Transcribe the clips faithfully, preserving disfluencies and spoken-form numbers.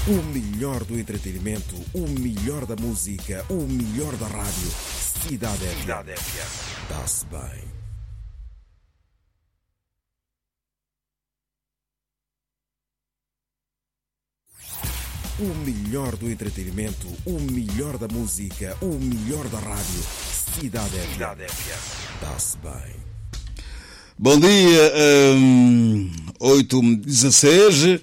O melhor do entretenimento, o melhor da música, o melhor da rádio. Cidade F M. Dá-se bem. O melhor do entretenimento, o melhor da música, o melhor da rádio. Cidade F M. Dá-se bem. Bom dia, um, oito e dezasseis.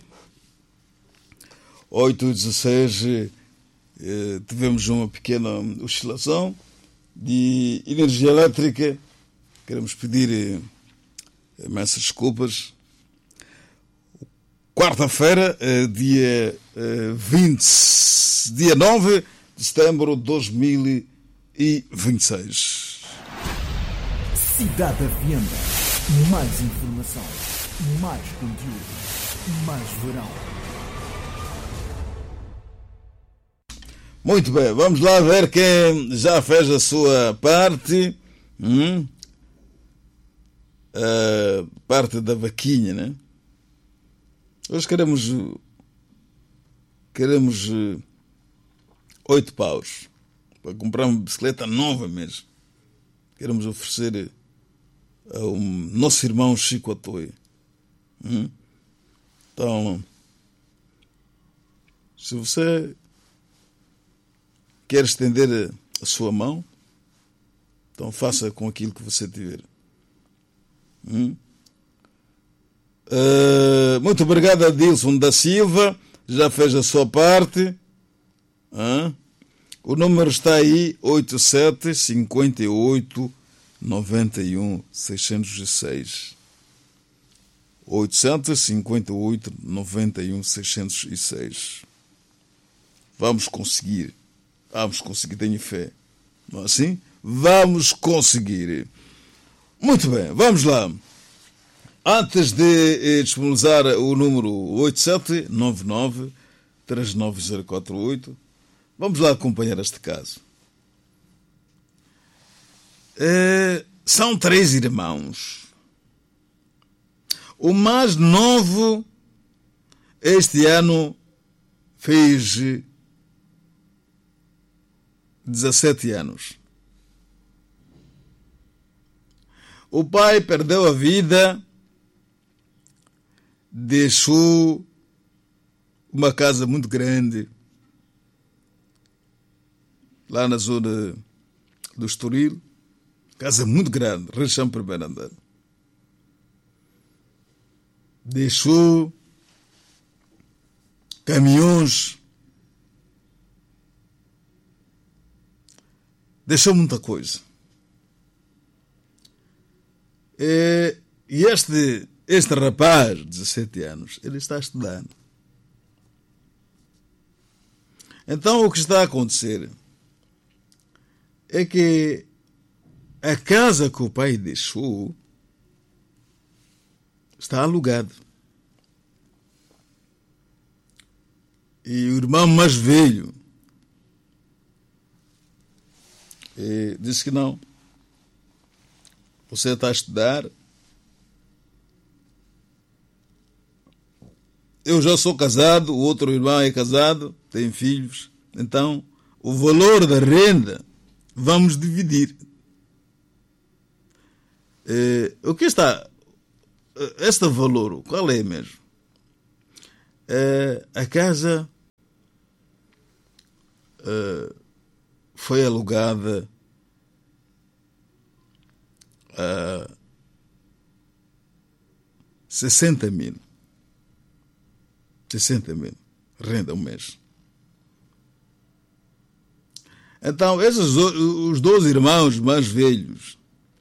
oito e dezasseis, eh, tivemos uma pequena oscilação de energia elétrica. Queremos pedir eh, imensas desculpas. Quarta-feira, eh, dia eh, vinte, dia nove de setembro de dois mil e vinte e seis. Cidade F M. Mais informação, mais conteúdo, mais verão. Muito bem, vamos lá ver quem já fez a sua parte. Hum? A parte da vaquinha, né? Hoje queremos queremos oito paus para comprar uma bicicleta nova mesmo. Queremos oferecer ao nosso irmão Chico Atoia. Hum? Então, se você quer estender a sua mão, então faça com aquilo que você tiver. Hum? Uh, muito obrigado a Dilson da Silva, já fez a sua parte. Hum? O número está aí, oito sete cinco oito nove um seis zero seis. oito sete cinco oito nove um seis zero seis. Vamos conseguir. Vamos conseguir, tenho fé. Não é assim? Vamos conseguir. Muito bem, vamos lá. Antes de eh, disponibilizar o número oito sete nove nove três nove zero quatro oito, vamos lá acompanhar este caso. Eh, são três irmãos. O mais novo, este ano, fez dezassete anos. O pai perdeu a vida, deixou uma casa muito grande lá na zona do Estoril, casa muito grande, região primeiro andar. Deixou caminhões, deixou muita coisa. E este, este rapaz, de dezassete anos, ele está estudando. Então o que está a acontecer é que a casa que o pai deixou está alugada. E o irmão mais velho e disse que não. Você está a estudar. Eu já sou casado, o outro irmão é casado, tem filhos. Então, o valor da renda vamos dividir. É, o que está... Este valor, qual é mesmo? É, a casa é, foi alugada a sessenta mil. sessenta mil. Renda um mês. Então, esses, os dois irmãos mais velhos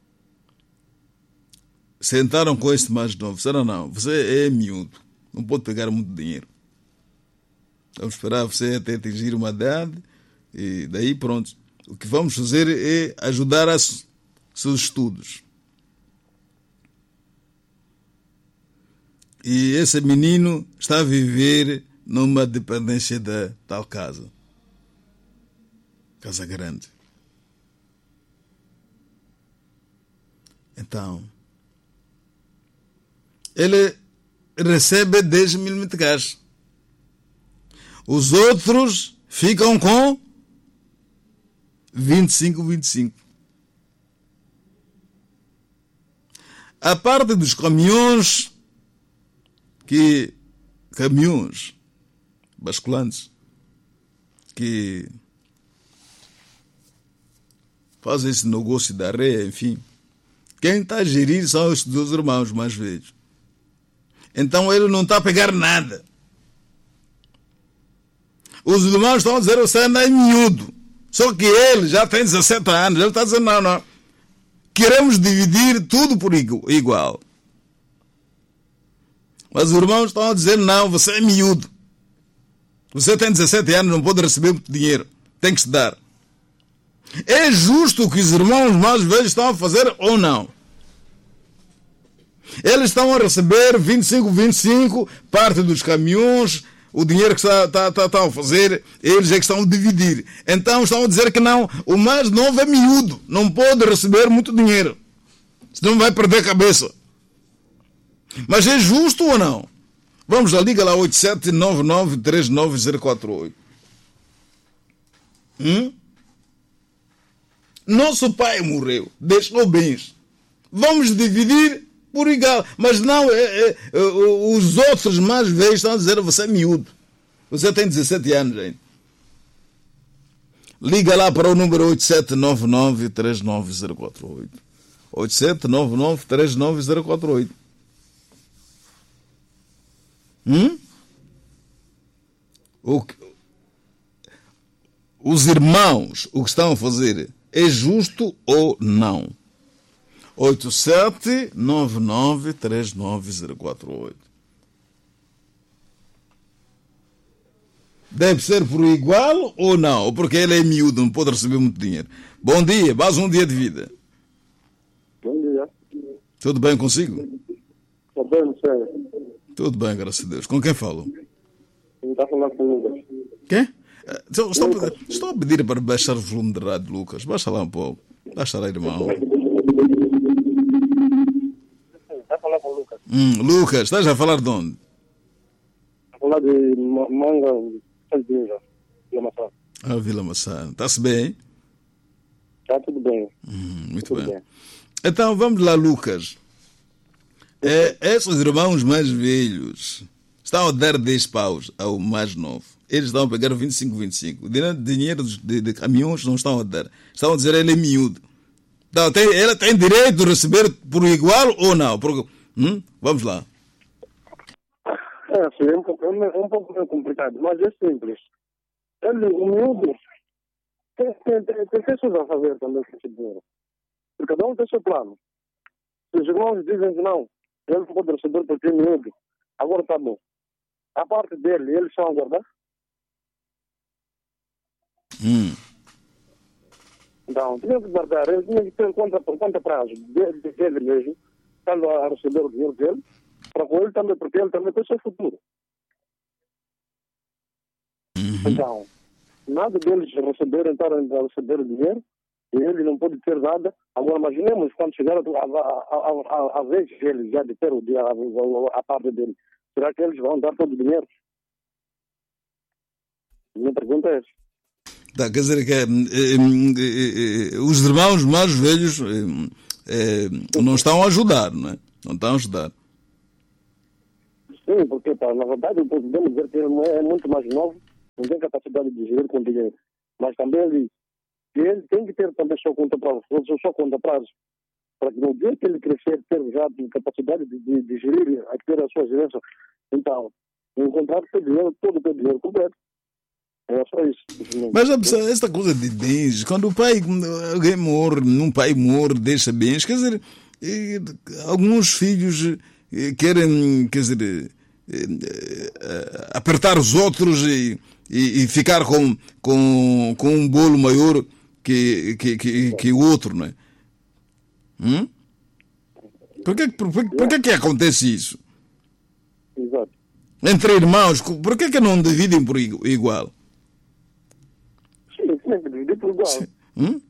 sentaram com este mais novo. Disseram, não, você é miúdo. Não pode pegar muito dinheiro. Vamos esperar você até atingir uma idade e daí pronto. O que vamos fazer é ajudar a seus estudos. E esse menino está a viver numa dependência da tal casa. Casa grande. Então, ele recebe dez mil meticais. Os outros ficam com vinte e cinco, vinte e cinco. A parte dos caminhões, que caminhões basculantes, que fazem esse negócio da areia, enfim, quem está a gerir são os dois irmãos mais velhos. Então ele não está a pegar nada. Os irmãos estão a dizer, você ainda é miúdo. Só que ele já tem dezessete anos. Ele está a dizer, não, não. Queremos dividir tudo por igual. Mas os irmãos estão a dizer, não, você é miúdo. Você tem dezessete anos, não pode receber muito dinheiro. Tem que se dar. É justo o que os irmãos mais velhos estão a fazer ou não? Eles estão a receber vinte e cinco, vinte e cinco, parte dos caminhões, o dinheiro que está, está, está, estão a fazer, eles é que estão a dividir. Então estão a dizer que não, o mais novo é miúdo, não pode receber muito dinheiro, senão vai perder a cabeça. Mas é justo ou não? Vamos lá, liga lá, oito sete nove nove três nove zero quatro oito. Hum? Nosso pai morreu, deixou bens. Vamos dividir por igual. Mas não, é, é, é, os outros mais velhos estão a dizer, você é miúdo. Você tem dezessete anos ainda. Liga lá para o número oito sete nove nove três nove zero quatro oito. oito sete nove nove três nove zero quatro oito. Hum? O que, os irmãos, o que estão a fazer, é justo ou não? oito sete nove nove três nove zero quatro oito. Deve ser por igual ou não? Ou porque ele é miúdo, não pode receber muito dinheiro. Bom dia, mais um dia de vida. Bom dia. Tudo bem consigo? Tudo bem, não sei. Tudo bem, graças a Deus. Com quem falo? Não está falando com o Lucas. Quem? Estou, estou, estou a pedir para baixar o volume de rádio, Lucas. Baixa lá um pouco. Baixa lá, irmão. Está a falar com o Lucas. Hum, Lucas, estás a falar de onde? Está a falar de Manga, Vila Maçã. Ah, Vila Maçã. Está-se bem? Está tudo bem. Hum, muito tudo bem. bem. Então, vamos lá, Lucas. É, esses irmãos mais velhos estão a dar dez paus ao mais novo. Eles estão a pegar vinte e cinco, vinte e cinco. Dinheiro de, de caminhões não estão a dar. Estão a dizer ele é miúdo. Então, tem, ele tem direito de receber por igual ou não? Por, hum? Vamos lá. É, sim, é um pouco, é um pouco meio complicado, mas é simples. Ele, o miúdo, tem, tem, tem, tem pessoas a fazer também com esse dinheiro. Porque cada um tem seu plano. Se os irmãos dizem que não, ele não pode receber porque é miúdo. Agora está bom. A parte dele, eles são a guardar. Hum. Então, tinha que guardar, ele tinha que ter conta por conta prazo dele, dele mesmo, estando a receber o dinheiro dele, para com ele também, porque ele também tem o seu futuro. Uhum. Então, nada deles receberem, estarem a receber o dinheiro, e ele não pode ter nada. Agora, imaginemos quando chegar a, a, a, a, a vez dele, já de ter o dia, a, a, a parte dele, será que eles vão dar todo o dinheiro? Minha pergunta é essa. Tá, quer dizer que é, é, é, é, os irmãos mais velhos é, é, não estão a ajudar, não é? Não estão a ajudar. Sim, porque pá, na verdade podemos dizer que ele é muito mais novo, não tem capacidade de gerir com dinheiro. Mas também ele, ele tem que ter também sua conta prazo, sua conta prazo, para que no dia que ele crescer, ter já capacidade de, de, de gerir, a ter a sua gerência. Então, encontrar o dinheiro, todo o dinheiro completo. É só isso. Mas esta coisa de bens, quando o pai, alguém morre, um pai morre, deixa bens, quer dizer, alguns filhos querem, quer dizer, apertar os outros e, e, e ficar com, com, com um bolo maior que, que, que, que o outro, não é? Hum? Por que, por, por, por que que acontece isso? Exato. Entre irmãos, por que que não dividem por igual? Hum?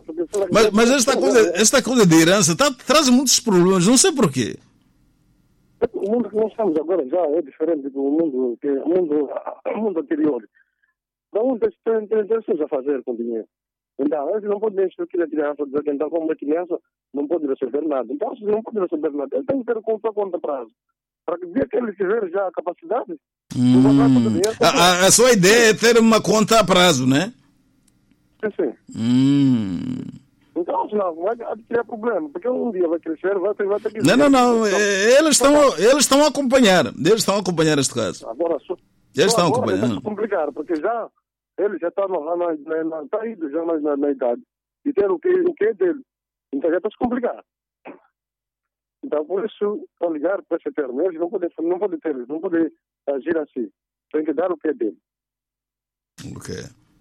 Mas, mas esta, coisa, esta coisa de herança tá, traz muitos problemas, não sei porquê. O mundo que nós estamos agora já é diferente do mundo, que, o mundo, o mundo anterior. Então, tem, tem, tem coisas a fazer com dinheiro. Então, eles não podem instruir a criança, dizer que então, como uma criança, não pode receber nada. Então, se não pode receber nada, ele tem que ter conta a conta prazo. Para que dia que ele tiver já a capacidade, Hum. A, a, a sua ideia é ter uma conta a prazo, né? sim, sim. Hum. Então, senão, vai criar problema, porque um dia vai crescer, vai ter, vai ter que... Não, não, não. é, Eles estão, eles estão a acompanhar. Eles estão a acompanhar este caso. Agora, só, Eles só estão agora vai acompanhando. se complicar, porque já, ele já está na, na, na, na, tá ido já na, na, na idade. E ter o que, o que é dele. Então já está se complicar. Então, por isso, ao ligar para esse termo, eles não podem, não podem ter, não podem agir assim. Tem que dar o que é dele. Ok.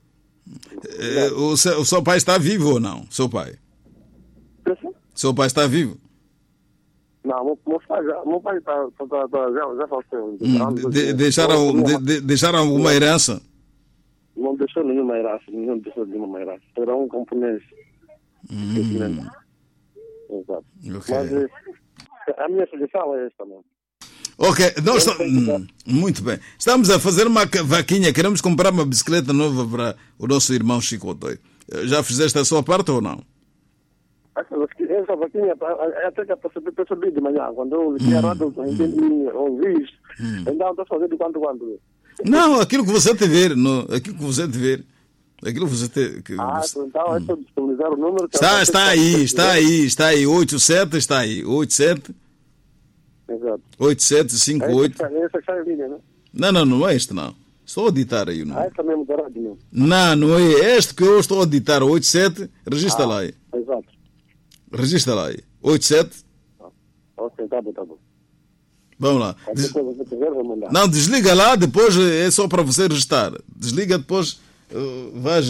É, o, seu, o seu pai está vivo ou não? Seu pai? Pensa? Seu pai está vivo? Não, meu, meu pai já, meu pai tá, tá, tá, tá, já, já faleceu. Hum, de- de- deixaram, de- de- deixaram alguma herança? Não deixou nenhuma herança, não deixou nenhuma herança. Era um camponês. Hum, Exato. ok. Mas eh, a minha sugestão é esta, mano. Ok, nós Eu estamos, sei que hum, muito bem. Estamos a fazer uma ca- vaquinha, queremos comprar uma bicicleta nova para o nosso irmão Chico Otoi. Já fizeste a sua parte ou não? Essa vaquinha, essa vaquinha é até que eu percebi, percebi de manhã, quando eu tinha rádio, eu entendi, ouvi isso. Então, estou fazendo de quando quando. Não, aquilo que você te ver, no, aquilo que você te ver, aquilo que você te, que Ah, você- então, é só disponibilizar o número. que está, eu- está aí, está aí, está aí, oito sete, está aí, oito sete, Exato. oito sete cinco oito. Essa essa que sai a linha, né? Não, não, não é este não. Estou a ditar aí o Ah, número. essa mesmo da rádio mesmo. Não, não é este que eu estou a ditar, oito sete, registra lá aí, Exato. registra lá aí, oito sete, Ok, tá bom, tá bom. vamos lá. Qualquer Des- coisa que tiver, vou mandar. Não, desliga lá, depois é só para você registrar. Desliga, depois uh, vais.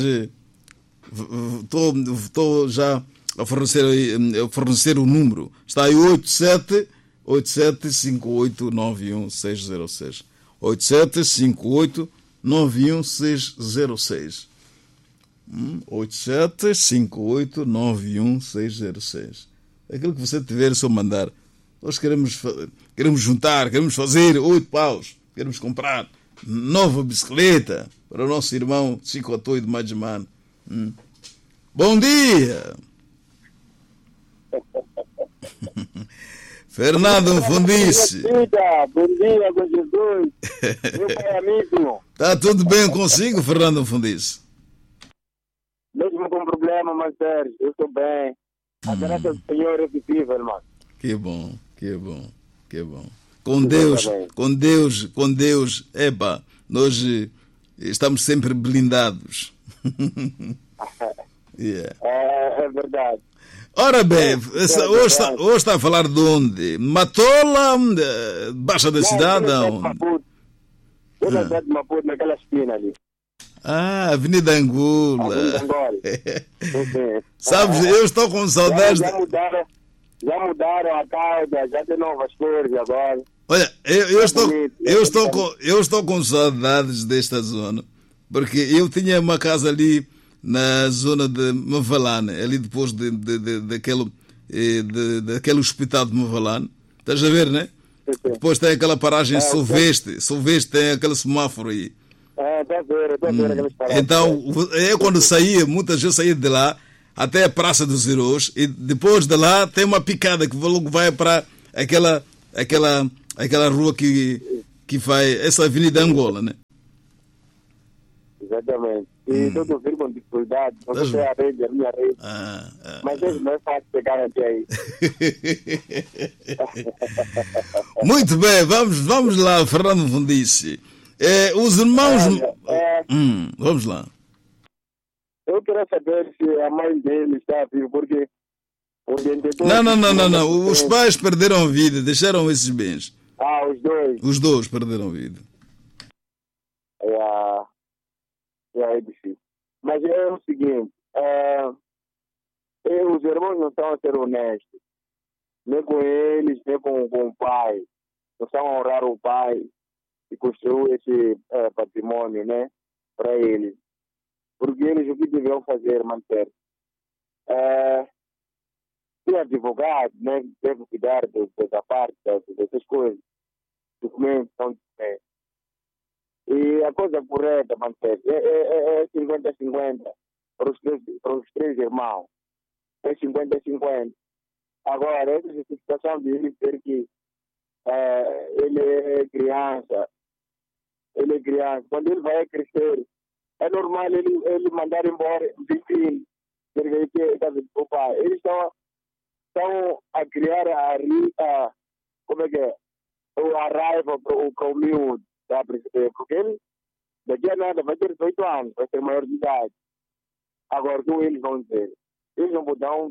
Estou já a fornecer, aí, a fornecer o número. Está aí oito sete oito sete cinco oito nove um seis zero seis. oito sete cinco oito nove um seis zero seis. Hum, oito sete cinco oito nove um seis zero seis. Aquilo que você tiver, só mandar. Nós queremos, fa- queremos juntar, queremos fazer oito paus, queremos comprar nova bicicleta para o nosso irmão Chico Otoi de Majimano. Hum. Bom dia! Fernando Fundice, Bom dia, com Jesus. Meu pai amigo. está tudo bem consigo, Fernando Fundice? Mesmo com problema, mas sério, eu estou bem. A graça do Senhor é visível, irmão. Que bom, que bom, que bom. Com Deus, com Deus, com Deus, epa, nós eh, estamos sempre blindados. Yeah. É, é verdade. Ora bem, essa- hoje, está, hoje está a falar de onde? Matola, eh, Baixa da cidade? Não, Onde? Maputo. Eu na cidade de Maputo, naquela esquina ali. Ah, Avenida Angola. Avenida Angola. Sim. Sabes, eu estou com Já, saudades. já de- mudaram, já mudaram a casa, já tem novas cores agora. Olha, eu, eu, estou, bonito, é eu, estou bonito. com, eu estou com saudades desta zona, porque eu tinha uma casa ali na zona de Mavalane, ali depois de, de, de, daquele, eh, de, daquele hospital de Mavalane. Estás a ver, né? Sim, sim. Depois tem aquela paragem É, Silvestre, Silvestre tem aquele semáforo aí. É, está a ver, está a ver aquelas paradas. Então, eu quando saía, muitas vezes saía de lá até a Praça dos Heróis e depois de lá tem uma picada que logo vai para aquela, aquela, aquela rua que, que vai, essa Avenida Angola, né? Exatamente. E estou a ouvir com dificuldade, porque Estás é a rede, a minha rede. Ah, ah. Mas eles não é fácil chegar até aí. Muito bem, vamos, vamos lá, Fernando Fundice. É, os irmãos. É, Hum, vamos lá. eu quero saber se a mãe dele está viva, porque... o vendedor- Não, não, não, não, não. Os pais perderam a vida, deixaram esses bens. Ah, os dois. Os dois perderam a vida. É, a- é difícil. Mas é o seguinte, é, é, os irmãos não estão a ser honestos, nem com eles, nem com, com o pai. Não estão a honrar o pai que construiu esse é, patrimônio, né, para eles. Porque eles o que deveriam fazer, manter. É, tem advogado, né? Deve cuidar dessa parte, dessas coisas. Documentos, são documentos. E a coisa correta, mantém, é, é, é cinquenta a cinquenta para os três, para os três irmãos. É cinquenta a cinquenta. Agora, essa justificação de ele dizer que é, ele é criança, ele é criança, quando ele vai crescer, é normal ele, ele mandar embora os filhos. Eles estão, estão a criar a, a, como é que é? A raiva para o miúdo, tá a perceber? Porque ele, daqui a nada, vai ter dezoito anos, vai ser maior de idade. Agora, o que eles vão dizer? Eles não podem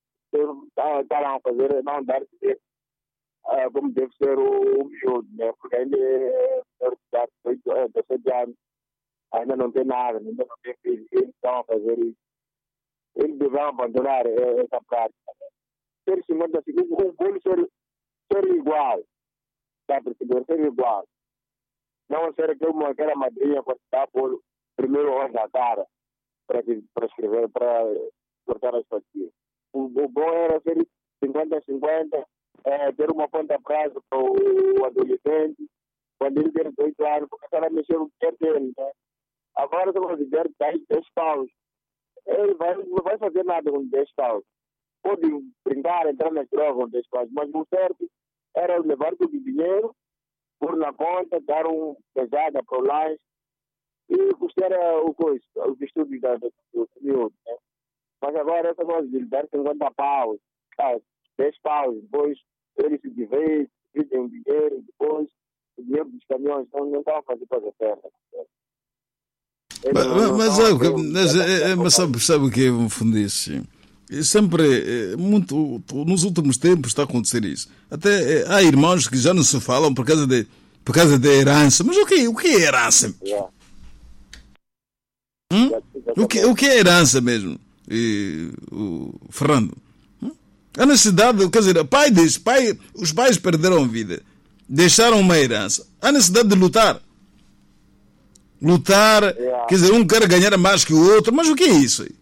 estar a fazer, não dar uh, como deve ser o, o miúdo, né? Porque ele é maior de idade, dezoito anos, ainda não tem nada, ainda não tem filhos, eles estão a fazer isso. Eles devem abandonar essa prática. Ser cinquenta segundos, o bolo ser, ser igual. Está a perceber? Ser igual. Não ser aquela, aquela madrinha para estar por primeiro olho na cara para, para escrever, para cortar as fatias. O, o bom era ser cinquenta a cinquenta, é, ter uma conta prazo para o adolescente, quando ele ter dezoito anos, começar a mexer o que dele. Né? Agora, se você dizer dez paus, ele vai, não vai fazer nada com dez paus. Pode brincar, entrar nas drogas com dez paus, mas o certo era levar todo o dinheiro, pôr na conta, dar uma pesada para o lanche e custar o coisa, os estudos da, do miúdo. Né? Mas agora essa coisa de dar cinquenta paus, dez paus, depois eles se divertem, dividem o dinheiro, depois o dinheiro dos caminhões então, não estão a fazer coisa certa. Mas, mas, mas, mas, é, mas sabe, sabe o que é um fundice? Sempre, é, muito, nos últimos tempos está a acontecer isso. Até é, há irmãos que já não se falam por causa de, por causa de herança. Mas o que, o que é herança? Yeah. Hum? O, que, o que é herança mesmo? E, o Fernando? Hum? A necessidade, quer dizer, pai diz, pai, os pais perderam a vida, deixaram uma herança. Há necessidade de lutar. Lutar, yeah. Quer dizer, um quer ganhar mais que o outro, mas o que é isso aí?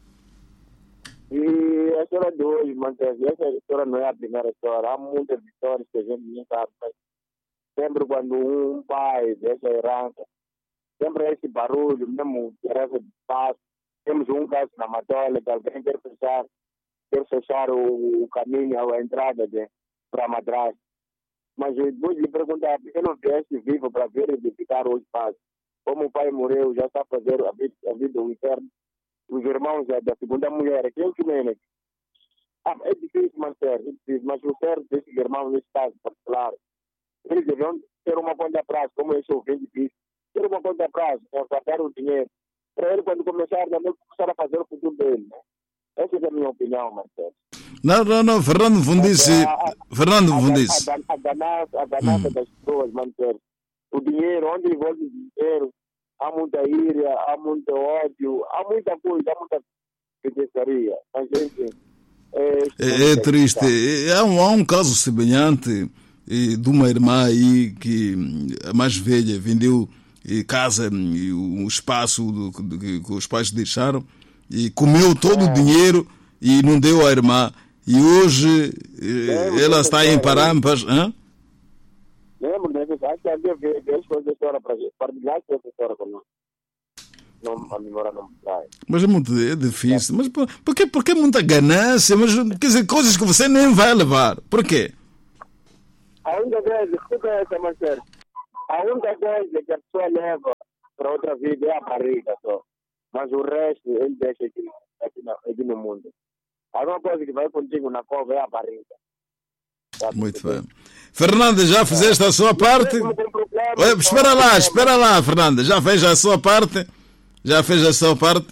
E a história de hoje, manteve, essa história não é a primeira história, há muitas histórias que a gente nem sabe, mas sempre quando um pai deixa herança, sempre é esse barulho, mesmo herança de espaço, temos um caso na Matola, que alguém quer fechar, quer fechar o, o caminho, a entrada de, para a madrasta, mas depois lhe perguntar, por que não vieste vivo para verificar o espaço? Como o pai morreu, já está a fazer a vida, a vida do inferno. Os irmãos da, da segunda mulher, aqui é o que nem ah, é difícil manter, é difícil, mas o certo desses irmãos, nesse caso particular, eles deviam ter uma conta a prazo, como esse é difícil, ter uma conta a prazo, né, guardar o dinheiro, para ele, quando começar, também começar a fazer o futuro dele. Né? Essa é a minha opinião, Marcelo. Não, não, não, Fernando Fundice. Fernando Fundice. A, a, a ganância, a ganância hum. das pessoas, Marcelo. O dinheiro, onde envolve o dinheiro, há muita ira, há muito ódio, há muita coisa, há muita feitiçaria. Mas, enfim, é, é, é triste. Há um, há um caso semelhante de uma irmã aí que a mais velha vendeu casa e o espaço do, do, que os pais deixaram e comeu todo é. o dinheiro e não deu à irmã. E hoje é, ela está em Parampas. Hã? Lembro, né? Acho que havia ver as coisas da história para partilhar essa história conosco. Não, a memória não me traz. Mas é muito é difícil. É. Mas por, por, que, por que muita ganância? Mas, quer dizer, coisas que você nem vai levar. Por quê? A única coisa, escuta essa, Marcelo. A única coisa que a pessoa leva para outra vida é a barriga só. Mas o resto ele deixa aqui, aqui, na, aqui no mundo. A única coisa que vai contigo na cova é a barriga. Muito bem. Fernanda, já fizeste a sua parte? Oi, espera lá, espera lá, Fernanda. Já fez a sua parte? Já fez a sua parte?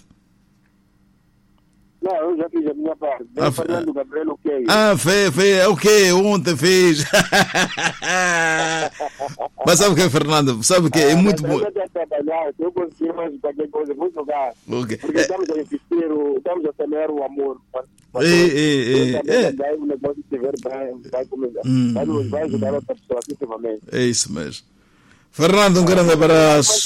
Não, eu já fiz a minha parte. Ah, Fernando Gabriel, o que? Ah, fez, fez, o que? Ontem fiz. Mas sabe o que, Fernanda? Sabe o que? É muito bom. Eu consigo mais qualquer coisa, muito lugar. Okay. Porque estamos a investir, estamos a semear o amor. É, é, é. O negócio estiver bem, vai começar. Hum, vai, vai ajudar outra pessoa, efetivamente. É isso mesmo. Fernando, um grande abraço.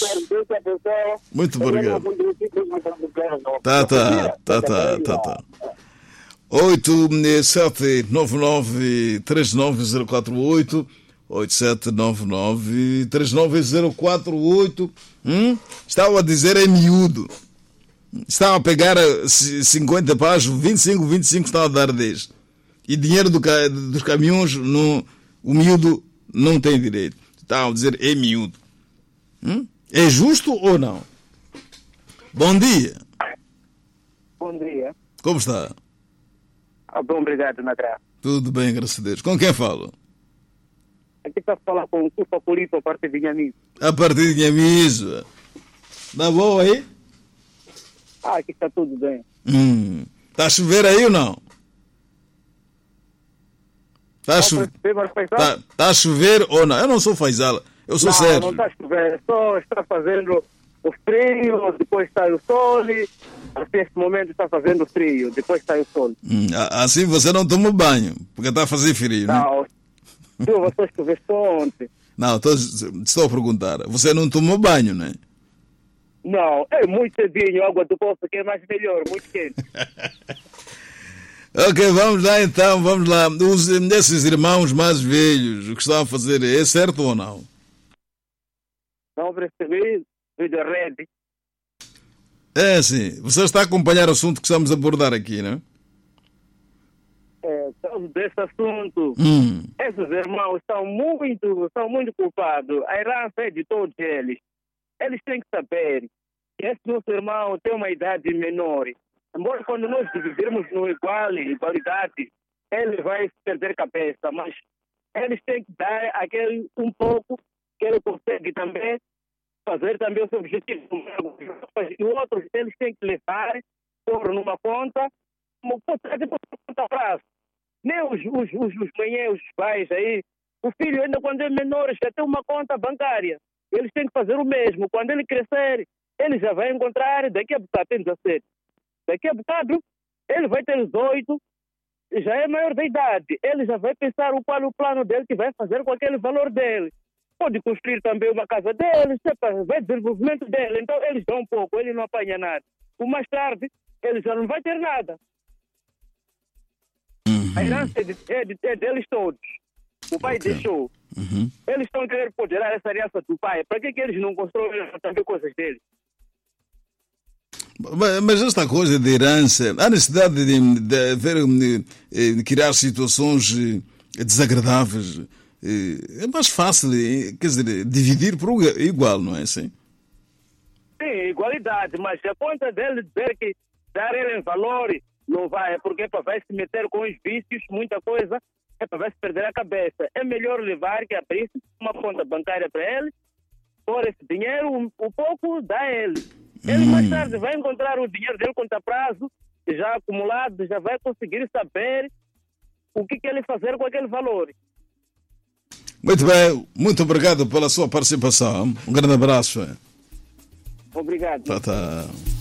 Muito obrigado. Tá, tá, tá, tá, tá, tá. oito sete nove nove três nove zero quatro oito, oito sete nove nove três nove zero quatro oito. Hum? Estava a dizer em miúdo. Estava a pegar cinquenta paus, vinte e cinco, vinte e cinco, estava a dar dez. E dinheiro do, dos caminhões, no, o miúdo não tem direito. Estava a dizer em miúdo. Hum? É justo ou não? Bom dia. Bom dia. Como está? Ah, bom, obrigado, Nadra. Tudo bem, graças a Deus. Com quem falo? Aqui está a falar com o Cupa Polito a partir de Nhamiz. A partir de Nhamiz. Está bom aí? Ah, aqui está tudo bem. Hum. Está a chover aí ou não? Está a, cho... tá, tá a chover ou não? Eu não sou Faisal, eu sou não, Sérgio. Não está a chover, só está fazendo o frio, depois sai o sol. Até esse momento está fazendo frio, depois sai o sol. Hum, assim você não toma banho, porque está a fazer frio, não? Não, chuva só choveu só ontem. Não, tô, estou a perguntar, você não tomou banho, não é? Não, é muito cedinho, água do poço que é mais melhor, muito quente. Ok, vamos lá então, vamos lá. Os, esses irmãos mais velhos, o que estão a fazer, é certo ou não? Não percebi, vídeo rede. É sim, você está a acompanhar o assunto que estamos a abordar aqui, não é? É, desse assunto, hum. esses irmãos são muito, são muito culpados. A herança é de todos eles. Eles têm que saber que esse nosso irmão tem uma idade menor. Embora quando nós dividirmos no igual, igualdade, ele vai perder cabeça, mas eles têm que dar aquele um pouco que ele consegue também fazer também o seu objetivo. E outros eles têm que levar, pôr numa conta, como conta a prazo. Nem os, os, os, os manhãs, os pais aí, o filho ainda quando é menor já tem uma conta bancária. Eles têm que fazer o mesmo. Quando ele crescer, ele já vai encontrar, daqui a bocado tem dezassete. Daqui a bocado, ele vai ter dezoito, já é maior de idade. Ele já vai pensar o qual é o plano dele que vai fazer com aquele valor dele. Pode construir também uma casa dele, vai desenvolvimento dele. Então, eles dão um pouco, ele não apanha nada. O mais tarde, ele já não vai ter nada. Uhum. A herança é, de, é, de, é deles todos. O pai okay. deixou. Uhum. Eles estão a querer poderar essa herança do pai. Para que, que eles não constroem também coisas deles? Mas esta coisa de herança, há necessidade de, de, de, de, de criar situações desagradáveis. É mais fácil, quer dizer, dividir por igual, não é assim? Sim, igualdade, mas a conta dele dizer que dar ele valor não vai, é porque vai se meter com os vícios, muita coisa, é para vai se perder a cabeça. É melhor levar que abrir uma conta bancária para ele, por esse dinheiro, um, um pouco dá a ele. Ele hum. mais tarde vai encontrar o dinheiro dele contra prazo, já acumulado, já vai conseguir saber o que, que ele fazer com aquele valor. Muito bem, muito obrigado pela sua participação. Um grande abraço. Obrigado. Tá, tá.